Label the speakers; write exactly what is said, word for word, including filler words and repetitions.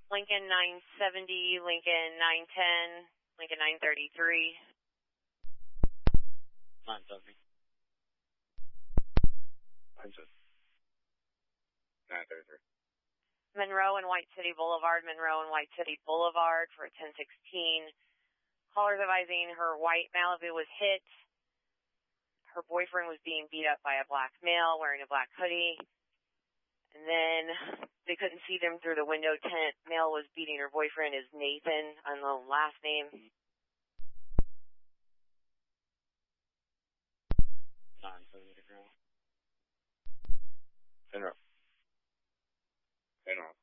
Speaker 1: Lincoln nine seventy, Lincoln nine ten, Lincoln nine thirty-three.
Speaker 2: nine seventy.
Speaker 3: nine seventy. nine thirty-three.
Speaker 1: Monroe and White City Boulevard, Monroe and White City Boulevard for ten sixteen. Callers advising her white Malibu was hit. Her boyfriend was being beat up by a black male wearing a black hoodie. And then they couldn't see them through the window tent. Male was beating her boyfriend is Nathan, unknown last name.
Speaker 2: nine seventy.
Speaker 3: Finro. Finro.